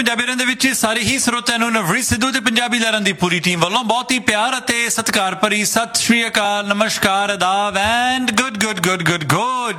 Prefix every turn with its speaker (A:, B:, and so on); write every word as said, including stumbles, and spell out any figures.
A: ਪੰਜਾਬੀ ਲਹਿਰਾਂ ਦੇ ਵਿੱਚ ਸਾਰੇ ਹੀ ਸਰੋਤਿਆਂ ਨੂੰ ਨਵਰੀਤ ਸਿੱਧੂ ਤੇ ਪੰਜਾਬੀ ਲਹਿਰਾਂ ਦੀ ਪੂਰੀ ਟੀਮ ਵੱਲੋਂ ਬਹੁਤ ਹੀ ਪਿਆਰ ਅਤੇ ਸਤਿਕਾਰ ਭਰੀ ਸਤਿ ਸ਼੍ਰੀ ਅਕਾਲ, ਨਮਸਕਾਰ, ਆਦਾਬ and good good good good good